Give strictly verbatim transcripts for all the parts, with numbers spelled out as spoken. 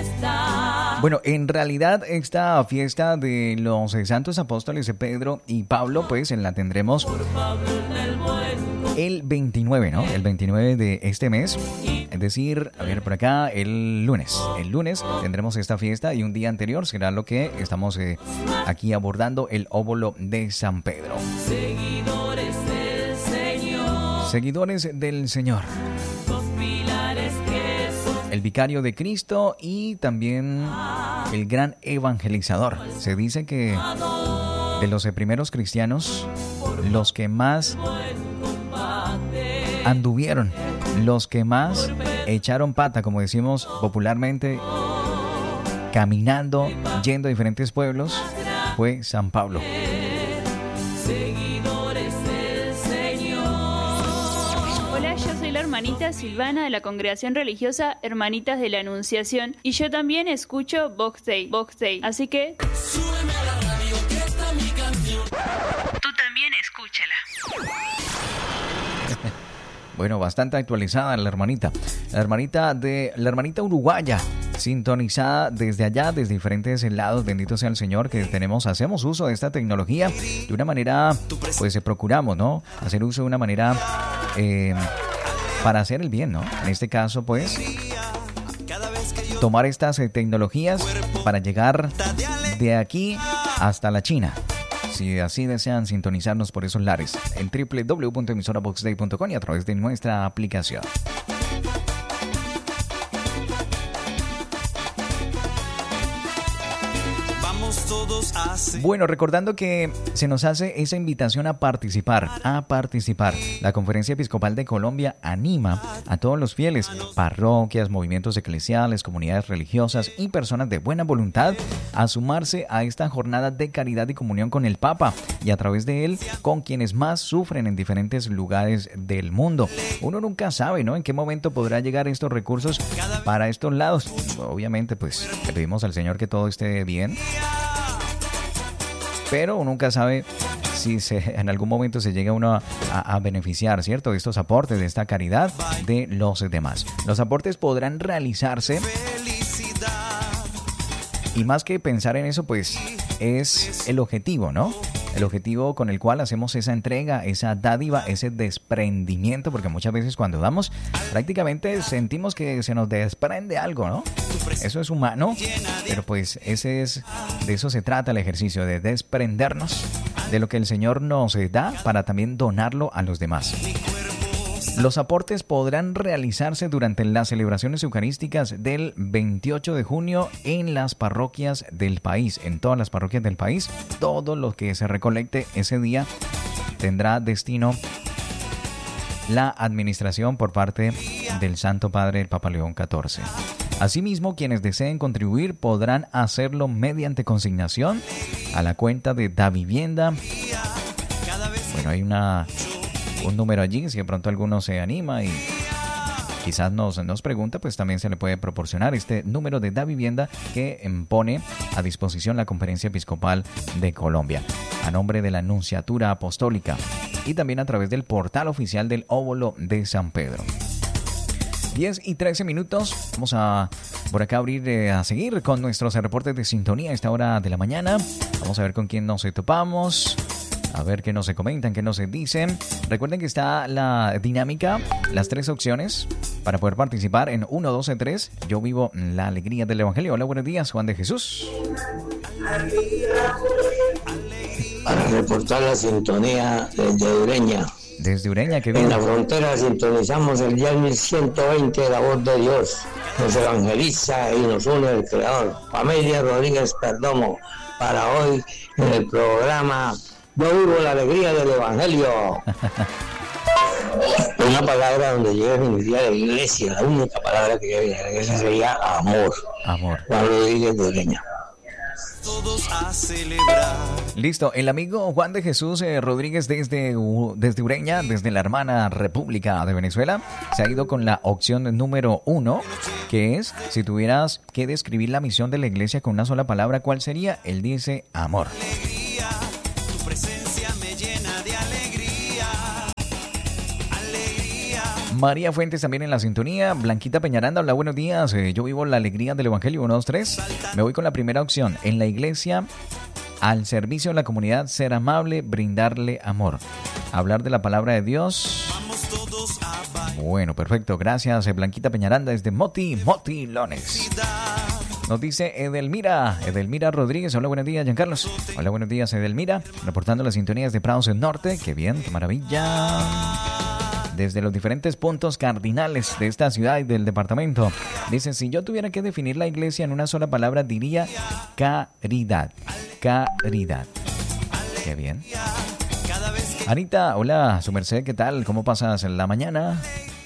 Bueno, en realidad esta fiesta de los santos apóstoles de Pedro y Pablo, pues la tendremos el veintinueve, ¿no? El veintinueve de este mes. Es decir, a ver por acá, el lunes. El lunes tendremos esta fiesta y un día anterior será lo que estamos eh, aquí abordando, el óvulo de San Pedro. Seguidores del Señor. Seguidores del Señor. Dos pilares que son. El vicario de Cristo y también el gran evangelizador. Se dice que de los primeros cristianos, los que más anduvieron, los que más echaron pata, como decimos popularmente, caminando, yendo a diferentes pueblos, fue San Pablo. Seguidores del Señor. Hola, yo soy la hermanita Silvana de la Congregación Religiosa Hermanitas de la Anunciación y yo también escucho Vox Day, Vox Day, así que Súbeme a la radio que está mi canción. tú también escúchala. Bueno, bastante actualizada la hermanita. La hermanita de la hermanita uruguaya, sintonizada desde allá, desde diferentes lados. Bendito sea el Señor que tenemos, hacemos uso de esta tecnología de una manera, pues procuramos, ¿no? Hacer uso de una manera eh, para hacer el bien, ¿no? En este caso, pues, tomar estas eh, tecnologías para llegar de aquí hasta la China. Si así desean sintonizarnos por esos lares, en doble u doble u doble u punto emisora vox day punto com y a través de nuestra aplicación. Bueno, recordando que se nos hace esa invitación a participar, a participar. La Conferencia Episcopal de Colombia anima a todos los fieles, parroquias, movimientos eclesiales, comunidades religiosas y personas de buena voluntad a sumarse a esta jornada de caridad y comunión con el Papa y a través de él con quienes más sufren en diferentes lugares del mundo. Uno nunca sabe, ¿no?, en qué momento podrá llegar estos recursos para estos lados. Obviamente, pues le pedimos al Señor que todo esté bien, pero uno nunca sabe si se, en algún momento se llega uno a, a, a beneficiar, ¿cierto?, de estos aportes, de esta caridad de los demás. Los aportes podrán realizarse y más que pensar en eso, pues es el objetivo, ¿no? El objetivo con el cual hacemos esa entrega, esa dádiva, ese desprendimiento, porque muchas veces cuando damos, prácticamente sentimos que se nos desprende algo, ¿no? Eso es humano, pero pues ese es, de eso se trata el ejercicio, de desprendernos de lo que el Señor nos da para también donarlo a los demás. Los aportes podrán realizarse durante las celebraciones eucarísticas del veintiocho de junio en las parroquias del país, en todas las parroquias del país. Todo lo que se recolecte ese día tendrá destino la administración por parte del Santo Padre, el Papa León catorce. Asimismo, quienes deseen contribuir podrán hacerlo mediante consignación a la cuenta de Davivienda. Bueno, hay una... un número allí, si de pronto alguno se anima y quizás nos, nos pregunta, pues también se le puede proporcionar este número de Davivienda que pone a disposición la Conferencia Episcopal de Colombia, a nombre de la Nunciatura Apostólica y también a través del portal oficial del óvulo de San Pedro. diez y trece minutos, vamos a por acá abrir, eh, a seguir con nuestros reportes de sintonía a esta hora de la mañana. Vamos a ver con quién nos topamos. A ver qué nos se comentan, qué nos se dicen. Recuerden que está la dinámica, las tres opciones para poder participar en uno, dos, tres. Yo vivo la alegría del Evangelio. Hola, buenos días, Juan de Jesús. Para reportar la sintonía desde Ureña. Desde Ureña, qué bien. En la frontera sintonizamos el día mil ciento veinte de la voz de Dios. Nos evangeliza y nos une el Creador. Familia Rodríguez Perdomo, para hoy en el programa Yo vivo la alegría del Evangelio. Una palabra donde yo definiría la iglesia, la única palabra que yo definiría la iglesia sería amor. Amor. Juan Rodríguez de Ureña. Todos a celebrar. Listo, el amigo Juan de Jesús eh, Rodríguez desde, uh, desde Ureña, desde la hermana República de Venezuela, se ha ido con la opción número uno, que es, si tuvieras que describir la misión de la iglesia con una sola palabra, ¿cuál sería? Él dice amor. María Fuentes también en la sintonía. Blanquita Peñaranda, hola, buenos días. Eh, yo vivo la alegría del Evangelio, uno, dos, tres. Me voy con la primera opción. En la iglesia, al servicio de la comunidad, ser amable, brindarle amor. Hablar de la palabra de Dios. Bueno, perfecto. Gracias, eh, Blanquita Peñaranda, desde Moti, Motilones. Nos dice Edelmira, Edelmira Rodríguez. Hola, buenos días, Giancarlos. Hola, buenos días, Edelmira. Reportando las sintonías de Prados del Norte. Qué bien, qué maravilla. Desde los diferentes puntos cardinales de esta ciudad y del departamento. Dice, si yo tuviera que definir la iglesia en una sola palabra, diría caridad. Caridad. Qué bien. Anita, hola, su merced, ¿qué tal? ¿Cómo pasas en la mañana?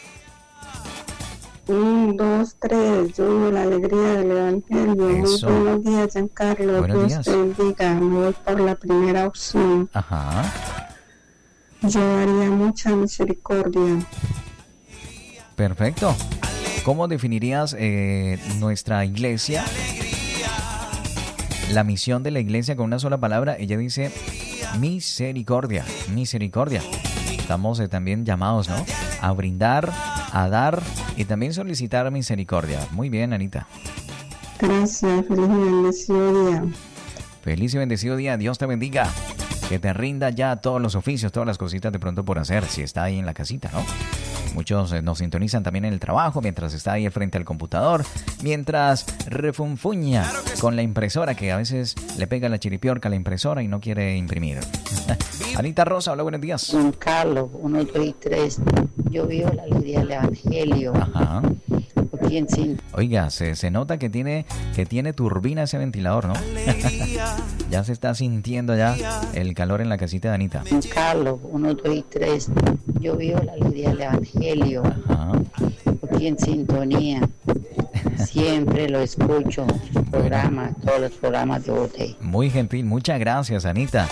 Un, dos, tres, yo vivo la alegría del Evangelio. Eso. Muy buenos días, Giancarlo. Buenos Dios días. te bendiga. Me voy por la primera opción. Ajá. Yo haría mucha misericordia. Perfecto. ¿Cómo definirías eh, nuestra iglesia? La misión de la iglesia con una sola palabra. Ella dice misericordia. Misericordia. Estamos eh, también llamados, ¿no? A brindar, a dar y también solicitar misericordia. Muy bien, Anita. Gracias, feliz y bendecido día. Feliz y bendecido día. Dios te bendiga. Que te rinda ya todos los oficios, todas las cositas de pronto por hacer, si está ahí en la casita, ¿no? Muchos eh, nos sintonizan también en el trabajo, mientras está ahí frente al computador, mientras refunfuña con la impresora, que a veces le pega la chiripiorca a la impresora y no quiere imprimir. Anita Rosa, hola, buenos días. Don Carlos, uno, dos y tres. Yo vivo la alegría del Evangelio. Ajá. Aquí en Sin. Oiga, se, se nota que tiene, que tiene turbina ese ventilador, ¿no? Ya se está sintiendo ya el calor en la casita de Anita. Don Carlos, uno, dos y tres. Yo vivo la alegría del Evangelio. Ajá. Aquí en sintonía. Siempre lo escucho. Su programa, todos los programas de O T. Muy gentil, muchas gracias, Anita.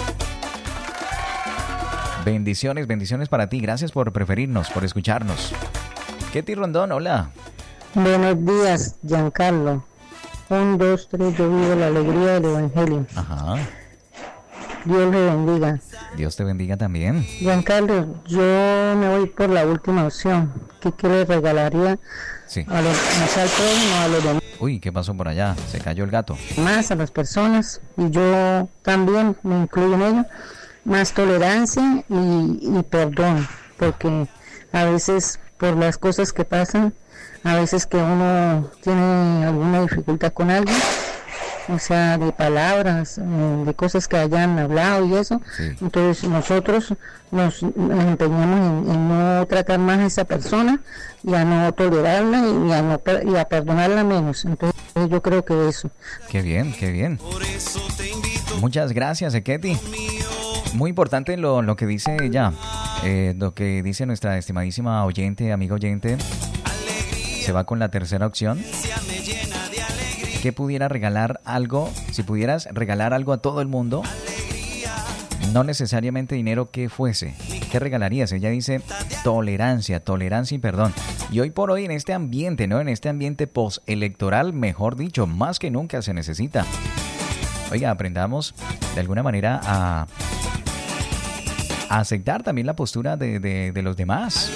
Bendiciones, bendiciones para ti. Gracias por preferirnos, por escucharnos. Ketty Rondón, hola. Buenos días, Giancarlo. Un, dos, tres, yo vivo la alegría del Evangelio. Ajá. Dios le bendiga. Dios te bendiga también. Giancarlo, yo me voy por la última opción. ¿Qué le regalaría Sí. a los, más al prójimo, a los demás? Uy, ¿qué pasó por allá? Se cayó el gato. Más a las personas, y yo también me incluyo en ello, más tolerancia y, y perdón, porque a veces por las cosas que pasan, a veces que uno tiene alguna dificultad con alguien, o sea, de palabras, eh, de cosas que hayan hablado y eso, Sí. entonces nosotros nos, nos empeñamos en, en no tratar más a esa persona y a no tolerarla y a, no, per- y a perdonarla menos, entonces yo creo que eso. Qué bien, qué bien. Muchas gracias, Ketty. Muy importante lo, lo que dice ella, eh, lo que dice nuestra estimadísima oyente, amigo oyente. Se va con la tercera opción. ¿Qué pudiera regalar algo? Si pudieras regalar algo a todo el mundo, no necesariamente dinero, ¿qué fuese? ¿Qué regalarías? Ella dice tolerancia, tolerancia y perdón. Y hoy por hoy en este ambiente, ¿no? En este ambiente postelectoral, mejor dicho, más que nunca se necesita. Oiga, aprendamos de alguna manera a, a aceptar también la postura de, de, de los demás.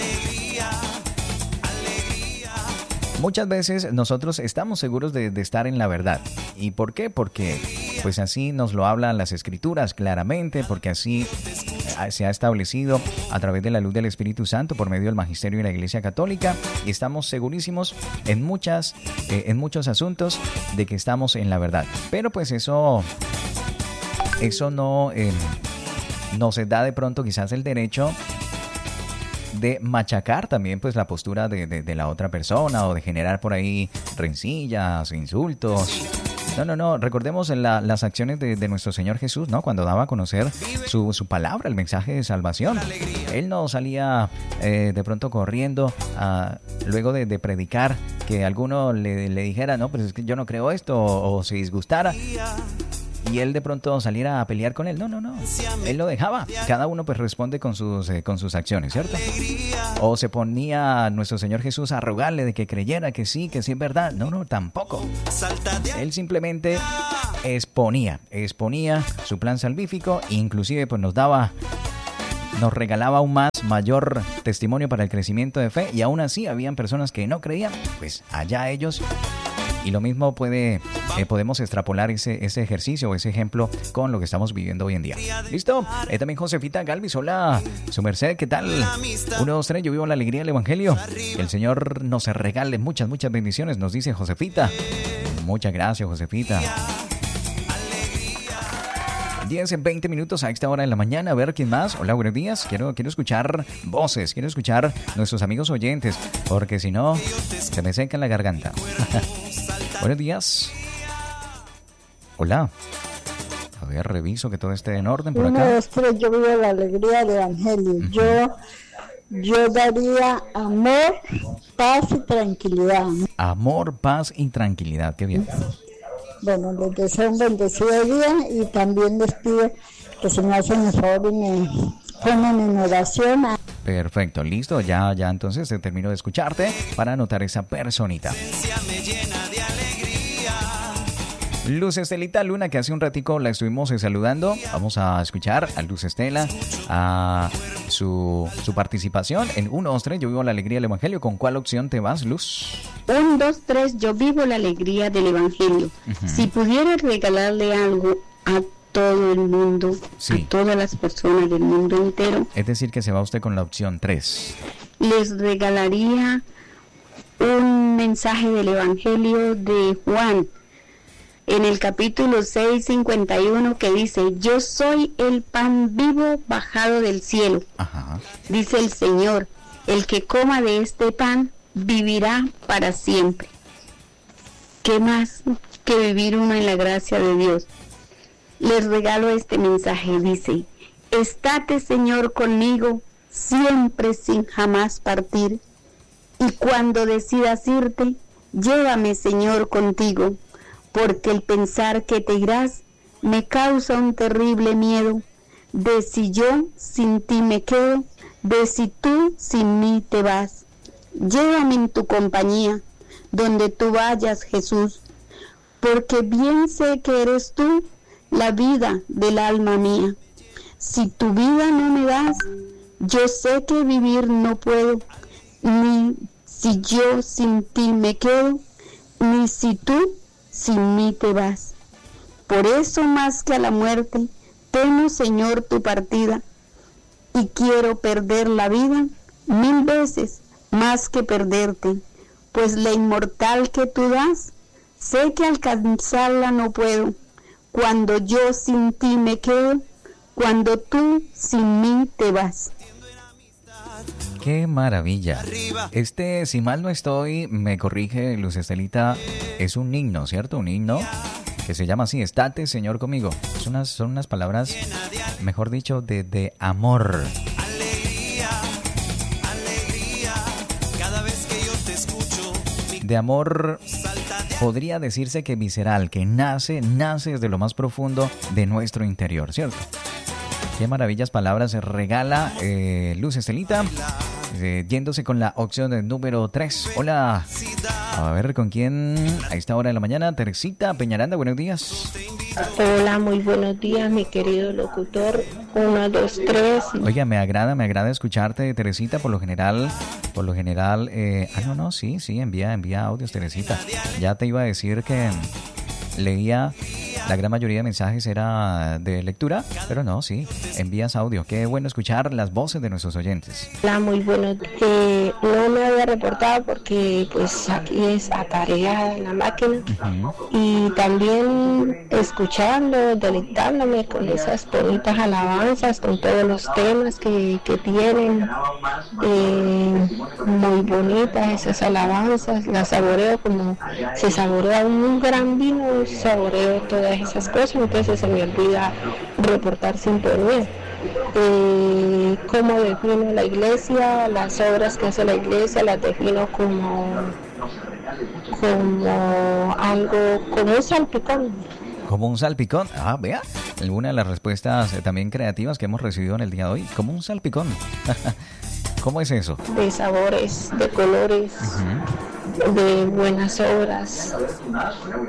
Muchas veces nosotros estamos seguros de, de estar en la verdad. ¿Y por qué? Porque pues así nos lo hablan las Escrituras claramente, porque así se ha establecido a través de la luz del Espíritu Santo por medio del magisterio de la Iglesia Católica, y estamos segurísimos en muchas, eh, en muchos asuntos de que estamos en la verdad. Pero pues eso, eso no eh, nos da de pronto quizás el derecho de machacar también pues la postura de, de, de la otra persona, o de generar por ahí rencillas, insultos. No, no, no. Recordemos la, las acciones de, de nuestro Señor Jesús, ¿no? Cuando daba a conocer su, su palabra, el mensaje de salvación. Él no salía eh, de pronto corriendo a, luego de, de predicar, que alguno le, le dijera, no, pues es que yo no creo esto, o, o se disgustara, y él de pronto saliera a pelear con él. No, no, no. Él lo dejaba. Cada uno pues responde con sus, eh, con sus acciones, ¿cierto? O se ponía nuestro Señor Jesús a rogarle de que creyera que sí, que sí es verdad. No, no, tampoco. Él simplemente exponía, exponía su plan salvífico, inclusive pues nos daba nos regalaba aún más, mayor testimonio para el crecimiento de fe, y aún así habían personas que no creían, pues allá ellos. Y lo mismo puede, eh, podemos extrapolar ese, ese ejercicio o ese ejemplo con lo que estamos viviendo hoy en día. ¿Listo? Eh, también Josefita Galvis, hola, su merced, ¿qué tal? Uno, dos, tres, yo vivo la alegría del Evangelio. Que el Señor nos regale muchas, muchas bendiciones, nos dice Josefita. Muchas gracias, Josefita. diez en veinte minutos a esta hora de la mañana. A ver quién más. Hola, buenos días. Quiero, quiero escuchar voces, quiero escuchar nuestros amigos oyentes, porque si no, se me seca la garganta. Buenos días. Hola. A ver, reviso que todo esté en orden por acá. Uno, dos, tres, yo vivo la alegría del Evangelio. Uh-huh. Yo, yo daría amor, paz y tranquilidad. Amor, paz y tranquilidad. Qué bien. Bueno, les deseo un bendecido día y también les pido que se me hacen el favor y me pongan en oración. Perfecto, listo, ya, ya entonces te termino de escucharte para anotar esa personita. Luz Estelita Luna, que hace un ratico la estuvimos saludando. Vamos a escuchar a Luz Estela, a su, su participación en uno, dos, tres, yo vivo la alegría del Evangelio. ¿Con cuál opción te vas, Luz? uno, dos, tres, yo vivo la alegría del Evangelio. Uh-huh. Si pudiera regalarle algo a todo el mundo, sí, a todas las personas del mundo entero. Es decir, que se va usted con la opción tres. Les regalaría un mensaje del Evangelio de Juan, en el capítulo seis, cincuenta y uno, que dice: yo soy el pan vivo bajado del cielo. Ajá. Dice el Señor: el que coma de este pan vivirá para siempre. ¿Qué más que vivir uno en la gracia de Dios? Les regalo este mensaje, dice: estate, Señor, conmigo siempre sin jamás partir, y cuando decidas irte, llévame, Señor, contigo, porque el pensar que te irás me causa un terrible miedo, de si yo sin ti me quedo, de si tú sin mí te vas. Llévame en tu compañía, donde tú vayas, Jesús, porque bien sé que eres tú la vida del alma mía. Si tu vida no me das, yo sé que vivir no puedo, ni si yo sin ti me quedo, ni si tú sin mí te vas. Por eso, más que a la muerte, temo, Señor, tu partida, y quiero perder la vida mil veces más que perderte, pues la inmortal que tú das, sé que alcanzarla no puedo, cuando yo sin ti me quedo, cuando tú sin mí te vas. ¡Qué maravilla! Este, si mal no estoy, me corrige Luz Estelita, es un himno, ¿cierto? Un himno que se llama así: estate, Señor, conmigo. Es unas, son unas palabras, mejor dicho, de, de amor. Alegría, alegría, cada vez que yo te escucho. De amor, podría decirse que visceral, que nace, nace desde lo más profundo de nuestro interior, ¿cierto? Qué maravillas palabras se regala eh, Luz Estelita, eh, yéndose con la opción del número tres. Hola, a ver con quién a esta hora de la mañana. Teresita Peñaranda, buenos días. Hola, muy buenos días, mi querido locutor. Uno, dos, tres. Oiga, me agrada, me agrada escucharte, Teresita. Por lo general, por lo general, eh, ah, no, no, sí, sí, envía, envía audios, Teresita. Ya te iba a decir que leía, la gran mayoría de mensajes era de lectura, pero no, sí, envías audio. Qué bueno escuchar las voces de nuestros oyentes. Hola, muy bueno. Eh, no me había reportado porque pues aquí es atareada en la máquina. Uh-huh. Y también escuchando, deleitándome con esas bonitas alabanzas, con todos los temas que, que tienen. Eh, muy bonitas esas alabanzas, las saboreo como se saborea un gran vino, saboreo todas esas cosas, entonces se me olvida reportar sintonía. Eh, ¿Cómo defino la iglesia? Las obras que hace la iglesia las defino como como algo, como un salpicón. Como un salpicón. Ah, vea, alguna de las respuestas eh, también creativas que hemos recibido en el día de hoy. Como un salpicón. ¿Cómo es eso? De sabores, de colores, uh-huh, de buenas obras.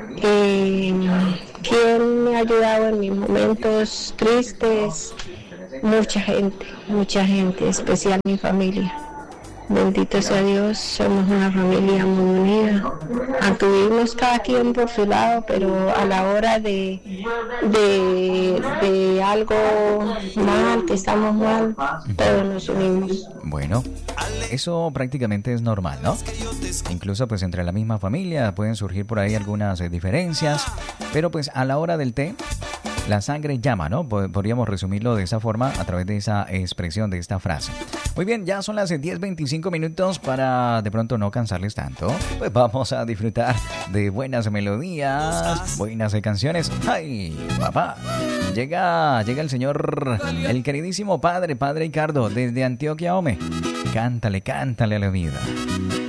Eh, ¿Quién me ha ayudado en mis momentos tristes? mucha gente, mucha gente, especial mi familia. Bendito sea Dios, somos una familia muy unida. Anduvimos cada quien por su lado, pero a la hora de, de, de algo mal, que estamos mal, todos nos unimos. Bueno, eso prácticamente es normal, ¿no? Incluso pues entre la misma familia pueden surgir por ahí algunas eh, diferencias, pero pues a la hora del té, la sangre llama, ¿no? Podríamos resumirlo de esa forma a través de esa expresión, de esta frase. Muy bien, ya son las diez veinticinco minutos para de pronto no cansarles tanto. Pues vamos a disfrutar de buenas melodías, buenas canciones. ¡Ay, papá! Llega, llega el señor, el queridísimo padre, padre Ricardo, desde Antioquia, Ome. Cántale, cántale a la vida.